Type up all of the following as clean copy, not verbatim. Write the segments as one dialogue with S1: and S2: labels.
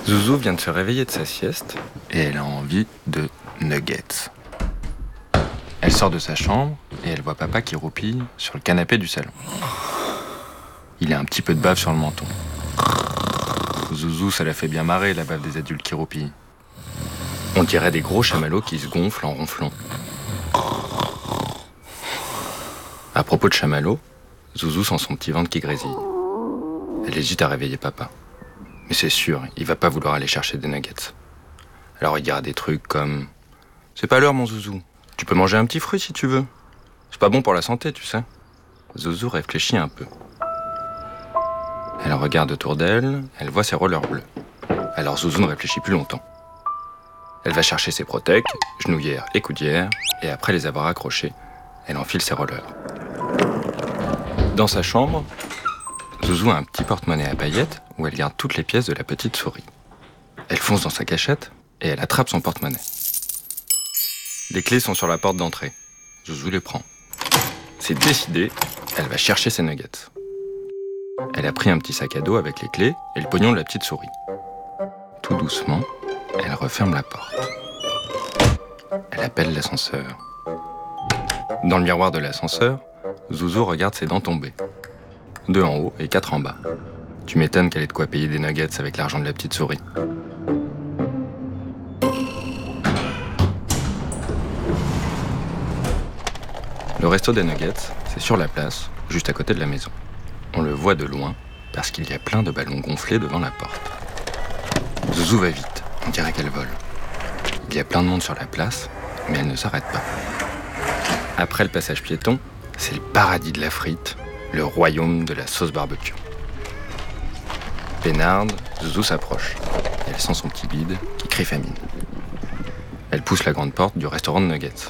S1: Zouzou vient de se réveiller de sa sieste et elle a envie de nuggets. Elle sort de sa chambre et elle voit papa qui roupille sur le canapé du salon. Il a un petit peu de bave sur le menton. Zouzou, ça la fait bien marrer, la bave des adultes qui roupillent. On dirait des gros chamallows qui se gonflent en ronflant. À propos de chamallows, Zouzou sent son petit ventre qui grésille. Elle hésite à réveiller papa. Mais c'est sûr, il va pas vouloir aller chercher des nuggets. Alors il dira des trucs comme « C'est pas l'heure mon Zouzou, tu peux manger un petit fruit si tu veux. C'est pas bon pour la santé, tu sais. » Zouzou réfléchit un peu. Elle regarde autour d'elle, elle voit ses rollers bleus. Alors Zouzou ne réfléchit plus longtemps. Elle va chercher ses protèques, genouillères et coudières, et après les avoir accrochés, elle enfile ses rollers. Dans sa chambre, Zouzou a un petit porte-monnaie à paillettes où elle garde toutes les pièces de la petite souris. Elle fonce dans sa cachette et elle attrape son porte-monnaie. Les clés sont sur la porte d'entrée. Zouzou les prend. C'est décidé, elle va chercher ses nuggets. Elle a pris un petit sac à dos avec les clés et le pognon de la petite souris. Tout doucement, elle referme la porte. Elle appelle l'ascenseur. Dans le miroir de l'ascenseur, Zouzou regarde ses dents tomber. 2 en haut et 4 en bas. Tu m'étonnes qu'elle ait de quoi payer des nuggets avec l'argent de la petite souris. Le resto des nuggets, c'est sur la place, juste à côté de la maison. On le voit de loin parce qu'il y a plein de ballons gonflés devant la porte. Zouzou va vite, on dirait qu'elle vole. Il y a plein de monde sur la place, mais elle ne s'arrête pas. Après le passage piéton, c'est le paradis de la frite, le royaume de la sauce barbecue. Peinarde, Zouzou s'approche. Elle sent son petit bide qui crie famine. Elle pousse la grande porte du restaurant de nuggets.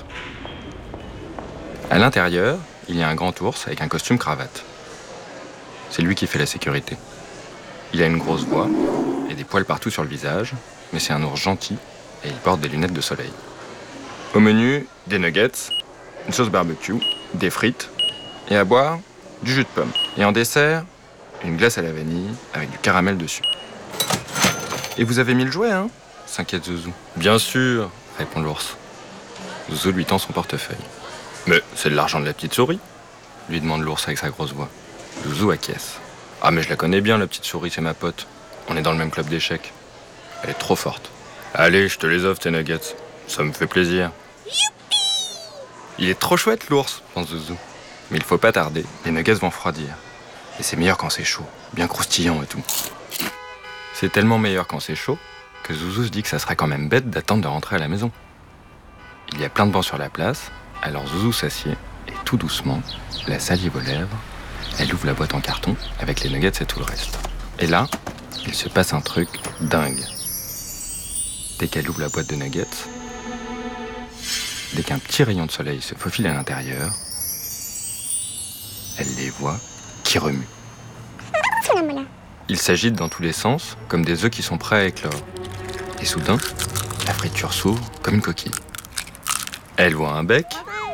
S1: À l'intérieur, il y a un grand ours avec un costume cravate. C'est lui qui fait la sécurité. Il a une grosse voix et des poils partout sur le visage, mais c'est un ours gentil et il porte des lunettes de soleil. Au menu, des nuggets, une sauce barbecue, des frites et à boire, du jus de pomme. Et en dessert, une glace à la vanille avec du caramel dessus. Et vous avez mis le jouet, hein ? S'inquiète Zouzou. Bien sûr, répond l'ours. Zouzou lui tend son portefeuille. Mais c'est de l'argent de la petite souris ? Lui demande l'ours avec sa grosse voix. Zouzou acquiesce. Ah mais je la connais bien, la petite souris, c'est ma pote. On est dans le même club d'échecs. Elle est trop forte. Allez, je te les offre tes nuggets. Ça me fait plaisir. Youpi ! Il est trop chouette l'ours, pense Zouzou. Mais il faut pas tarder, les nuggets vont refroidir. Et c'est meilleur quand c'est chaud, bien croustillant et tout. C'est tellement meilleur quand c'est chaud que Zouzou se dit que ça serait quand même bête d'attendre de rentrer à la maison. Il y a plein de bancs sur la place, alors Zouzou s'assied et tout doucement, la salive aux lèvres, elle ouvre la boîte en carton avec les nuggets et tout le reste. Et là, il se passe un truc dingue. Dès qu'elle ouvre la boîte de nuggets, dès qu'un petit rayon de soleil se faufile à l'intérieur, elle les voit qui remuent. Ils s'agitent dans tous les sens, comme des œufs qui sont prêts à éclore. Et soudain, la friture s'ouvre comme une coquille. Elle voit un bec,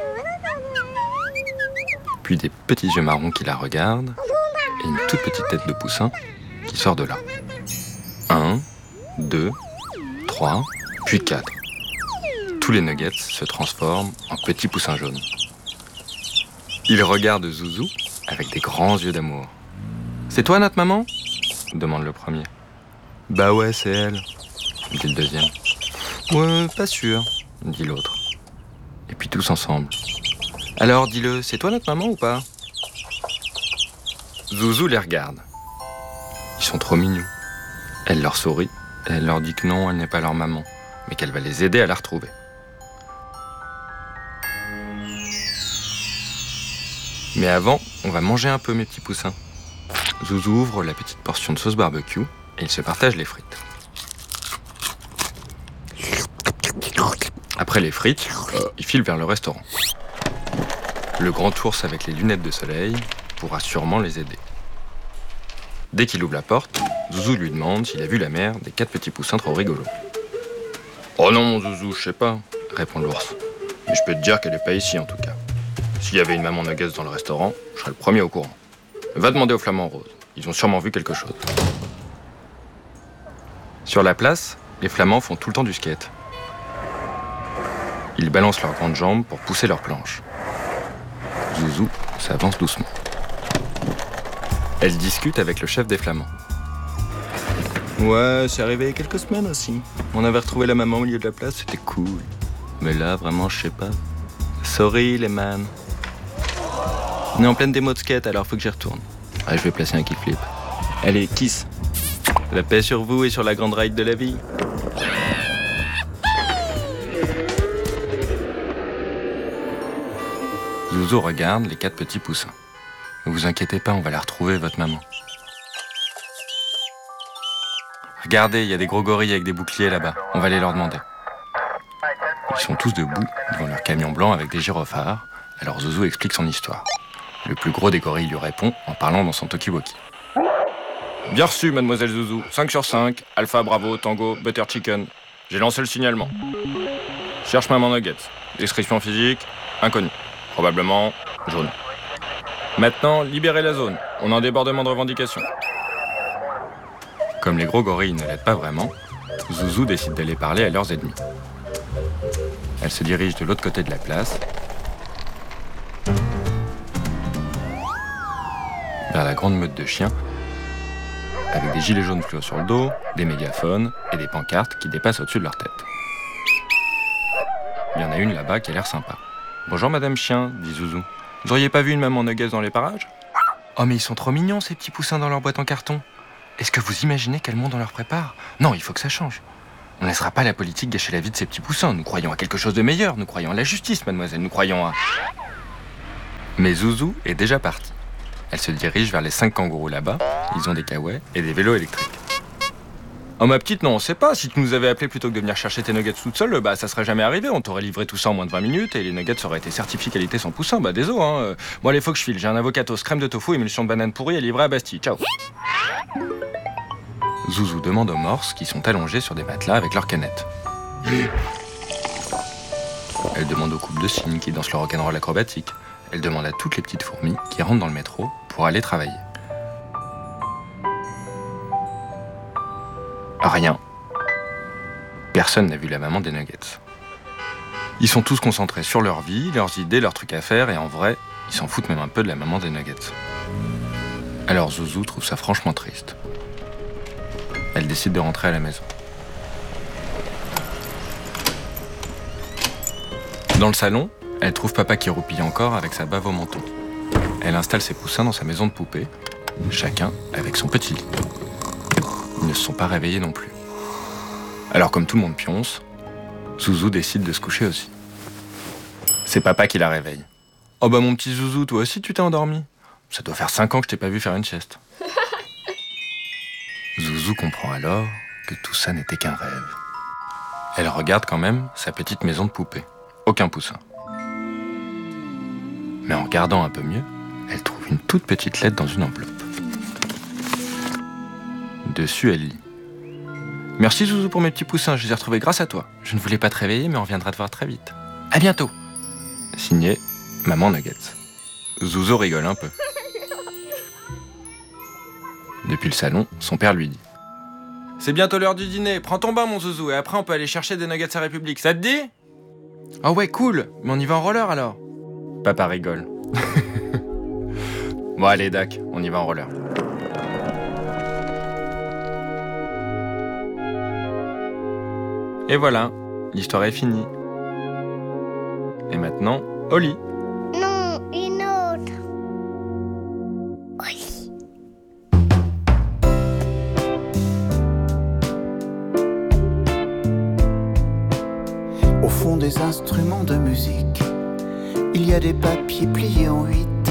S1: puis des petits yeux marrons qui la regardent, et une toute petite tête de poussin qui sort de là. 1, 2, 3, puis 4. Tous les nuggets se transforment en petits poussins jaunes. Ils regardent Zouzou avec des grands yeux d'amour. « C'est toi notre maman ?» demande le premier. « Bah ouais, c'est elle, » dit le deuxième. « Ouais, pas sûr, » dit l'autre. Et puis tous ensemble. « Alors, dis-le, c'est toi notre maman ou pas ?» Zouzou les regarde. Ils sont trop mignons. Elle leur sourit et elle leur dit que non, elle n'est pas leur maman, mais qu'elle va les aider à la retrouver. Mais avant, on va manger un peu, mes petits poussins. Zouzou ouvre la petite portion de sauce barbecue et ils se partagent les frites. Après les frites, ils filent vers le restaurant. Le grand ours avec les lunettes de soleil pourra sûrement les aider. Dès qu'il ouvre la porte, Zouzou lui demande s'il a vu la mère des 4 petits poussins trop rigolos. « Oh non, mon Zouzou, je sais pas, » répond l'ours. « Mais je peux te dire qu'elle est pas ici, en tout cas. S'il y avait une maman nuggets dans le restaurant, je serais le premier au courant. Va demander aux flamants roses, ils ont sûrement vu quelque chose. » Sur la place, les Flamands font tout le temps du skate. Ils balancent leurs grandes jambes pour pousser leurs planches. Zouzou s'avance doucement. Elle discute avec le chef des Flamands. Ouais, c'est arrivé il y a quelques semaines aussi. On avait retrouvé la maman au milieu de la place, c'était cool. Mais là, vraiment, je sais pas. Sorry, les man. On est en pleine démo de skate, alors faut que j'y retourne. Ah, je vais placer un kickflip. Allez, kiss. La paix sur vous et sur la grande ride de la vie. Zouzou regarde les 4 petits poussins. Ne vous inquiétez pas, on va la retrouver, votre maman. Regardez, il y a des gros gorilles avec des boucliers là-bas. On va aller leur demander. Ils sont tous debout devant leur camion blanc avec des gyrophares. Alors Zouzou explique son histoire. Le plus gros des gorilles lui répond en parlant dans son talkie-walkie. Bien reçu, mademoiselle Zouzou. 5 sur 5. Alpha, Bravo, Tango, Butter Chicken. J'ai lancé le signalement. Cherche maman Nuggets. Description physique, inconnue. Probablement jaune. Maintenant, libérez la zone. On a un débordement de revendications. Comme les gros gorilles ne l'aident pas vraiment, Zouzou décide d'aller parler à leurs ennemis. Elle se dirige de l'autre côté de la place, vers la grande meute de chiens, avec des gilets jaunes fluo sur le dos, des mégaphones et des pancartes qui dépassent au-dessus de leur tête. Il y en a une là-bas qui a l'air sympa. « Bonjour Madame Chien », dit Zouzou. « Vous auriez pas vu une maman Nuggets dans les parages ?»« Oh mais ils sont trop mignons ces petits poussins dans leur boîte en carton. Est-ce que vous imaginez quel monde on leur prépare ? Non, il faut que ça change. On ne laissera pas la politique gâcher la vie de ces petits poussins. Nous croyons à quelque chose de meilleur. Nous croyons à la justice, mademoiselle. Nous croyons à... » Mais Zouzou est déjà partie. Elle se dirige vers les 5 kangourous là-bas. Ils ont des kawaii et des vélos électriques. Oh ma petite, non, on sait pas. Si tu nous avais appelé plutôt que de venir chercher tes nuggets toute seule, bah ça serait jamais arrivé. On t'aurait livré tout ça en moins de 20 minutes et les nuggets auraient été certifiés qualité sans poussin. Bah désolé, hein. Bon allez, faut que je file. J'ai un avocatos, crème de tofu, émulsion de banane pourrie et livré à Bastille. Ciao. Zouzou demande aux morses qui sont allongés sur des matelas avec leurs canettes. Elle demande aux couples de cygnes qui dansent le rock'n'roll acrobatique. Elle demande à toutes les petites fourmis qui rentrent dans le métro pour aller travailler. Rien. Personne n'a vu la maman des nuggets. Ils sont tous concentrés sur leur vie, leurs idées, leurs trucs à faire, et en vrai, ils s'en foutent même un peu de la maman des nuggets. Alors Zouzou trouve ça franchement triste. Elle décide de rentrer à la maison. Dans le salon, elle trouve papa qui roupille encore avec sa bave au menton. Elle installe ses poussins dans sa maison de poupée, chacun avec son petit lit. Ils ne se sont pas réveillés non plus. Alors comme tout le monde pionce, Zouzou décide de se coucher aussi. C'est papa qui la réveille. « Oh bah mon petit Zouzou, toi aussi tu t'es endormi ? Ça doit faire 5 ans que je t'ai pas vu faire une sieste. » Zouzou comprend alors que tout ça n'était qu'un rêve. Elle regarde quand même sa petite maison de poupée. Aucun poussin. Mais en regardant un peu mieux, elle trouve une toute petite lettre dans une enveloppe. Dessus, elle lit. « Merci Zouzou pour mes petits poussins, je les ai retrouvés grâce à toi. Je ne voulais pas te réveiller, mais on reviendra te voir très vite. À bientôt !» Signé Maman Nuggets. Zouzou rigole un peu. Depuis le salon, son père lui dit « C'est bientôt l'heure du dîner, prends ton bain mon Zouzou, et après on peut aller chercher des nuggets à République, ça te dit ?»« Oh ouais, cool, mais on y va en roller alors ?» Papa rigole. Bon allez Dac, on y va en roller. Et voilà, l'histoire est finie. Et maintenant, au lit.
S2: Non, une autre. Oui.
S3: Au fond des instruments de musique, il y a des papiers pliés en 8.